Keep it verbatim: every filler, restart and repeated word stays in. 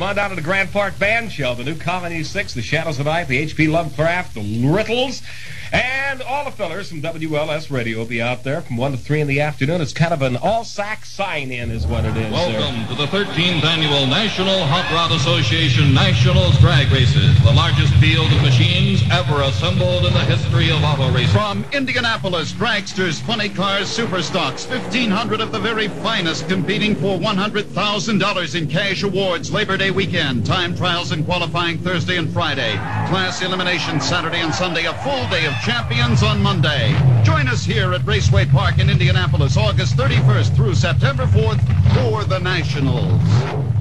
Come on down to the Grand Park Band Show, the new Colony six, the Shadows of Night, the H P Lovecraft, the Rittles, and all the fellers from W L S Radio will be out there from one to three in the afternoon. It's kind of an all-sack sign-in is what it is. Welcome to the thirteenth Annual National Hot Rod Association Nationals Drag Races, the largest field of machines ever assembled in the history of auto racing. From Indianapolis, dragsters, funny cars, super stocks, fifteen hundred of the very finest competing for one hundred thousand dollars in cash awards Labor Day weekend. Time trials and qualifying Thursday and Friday. Class elimination Saturday and Sunday. A full day of champions on Monday. Join us here at Raceway Park in Indianapolis, August thirty-first through September fourth for the Nationals.